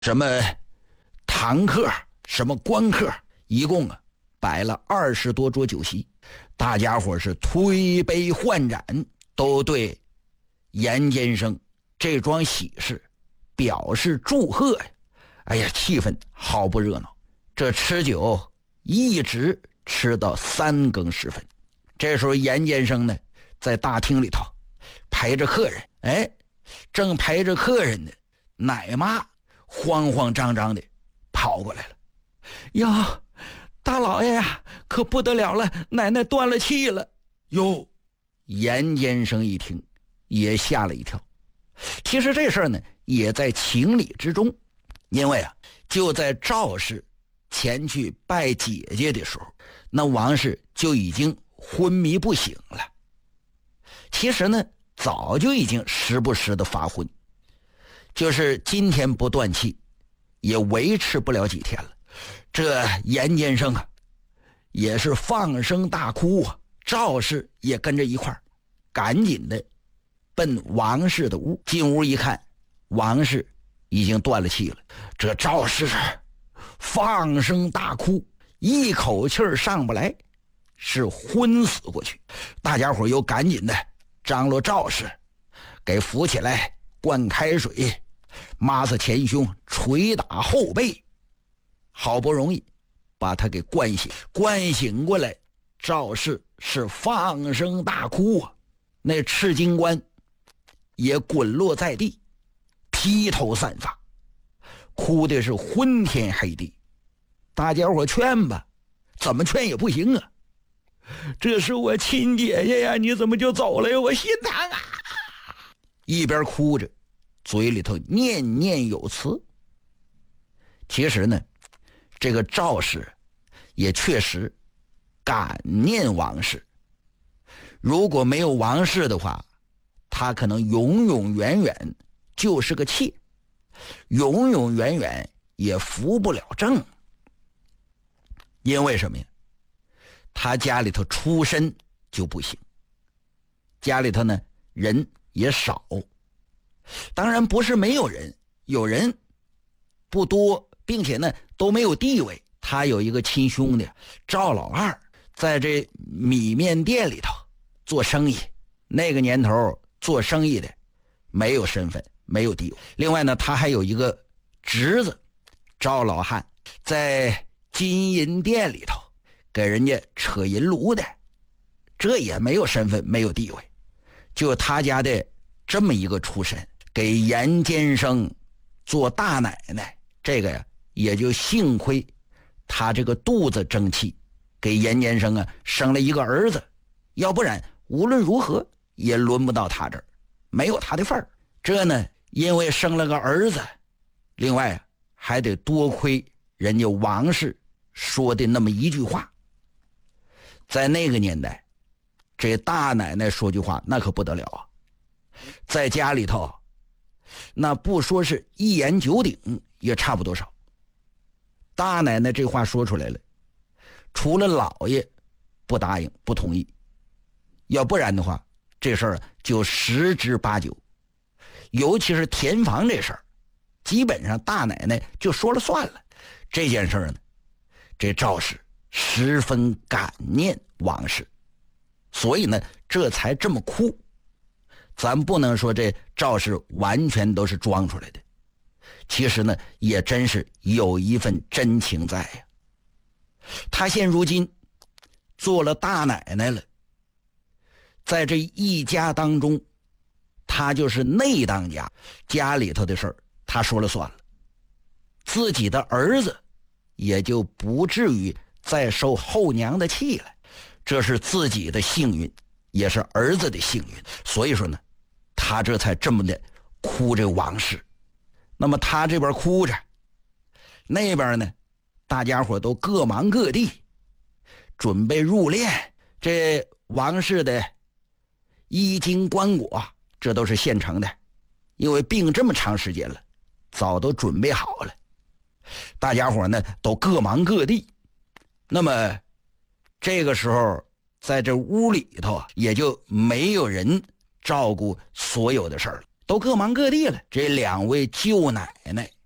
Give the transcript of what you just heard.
什么堂客，什么官客，一共摆了20多桌酒席，大家伙是推杯换盏，都对严先生这桩喜事表示祝贺呀。哎呀，气氛好不热闹。这吃酒一直吃到3更时分。这时候严先生呢，在大厅里头陪着客人，正陪着客人呢，奶妈慌慌张张的跑过来了。呀，大老爷呀，可不得了了，奶奶断了气了。哟，严先生一听也吓了一跳。其实这事儿呢也在情理之中，因为就在赵氏前去拜姐姐的时候，那王氏就已经昏迷不醒了。其实呢早就已经时不时的发昏，就是今天不断气也维持不了几天了。这严先生也是放声大哭赵氏也跟着一块儿赶紧的奔王氏的屋。进屋一看，王氏已经断了气了。这赵氏放声大哭，一口气儿上不来，是昏死过去。大家伙又赶紧的张罗赵氏，给扶起来，灌开水，抹擦前胸，捶打后背，好不容易把他给灌醒。灌醒过来，赵氏是放声大哭那赤金冠也滚落在地，披头散发，哭的是昏天黑地。大家伙劝吧，怎么劝也不行啊。这是我亲姐姐呀，你怎么就走了呀？我心疼啊！一边哭着，嘴里头念念有词。其实呢，这个赵氏也确实感念王氏。如果没有王氏的话，他可能永永远远就是个妾，永永远远也扶不了正。因为什么呀？他家里头出身就不行，家里头呢人也少。当然不是没有人，有人不多，并且呢都没有地位。他有一个亲兄弟赵老二，在这米面店里头做生意。那个年头做生意的没有身份，没有地位。另外呢，他还有一个侄子赵老汉，在金银店里头给人家扯银炉的，这也没有身份，没有地位。就他家的这么一个出身，给严先生做大奶奶，这个呀也就幸亏他这个肚子争气，给严先生生了一个儿子，要不然无论如何也轮不到他这儿，没有他的份儿。这呢因为生了个儿子，另外还得多亏人家王氏说的那么一句话。在那个年代，这大奶奶说句话那可不得了啊，在家里头那不说是一言九鼎也差不多少。大奶奶这话说出来了，除了老爷不答应不同意，要不然的话这事儿就10之8九。尤其是填房这事儿，基本上大奶奶就说了算了。这件事儿呢，这赵氏十分感念王氏，所以呢这才这么哭。咱不能说这赵氏完全都是装出来的，其实呢也真是有一份真情在呀。他现如今做了大奶奶了，在这一家当中，他就是内当家，家里头的事儿他说了算了，自己的儿子也就不至于再受后娘的气了。这是自己的幸运，也是儿子的幸运。所以说呢，他这才这么的哭这王氏。那么他这边哭着，那边呢大家伙都各忙各地，准备入殓。这王氏的衣襟棺椁这都是现成的，因为病这么长时间了，早都准备好了。大家伙呢都各忙各地。那么这个时候在这屋里头也就没有人照顾所有的事儿了，都各忙各地了。这2位舅奶奶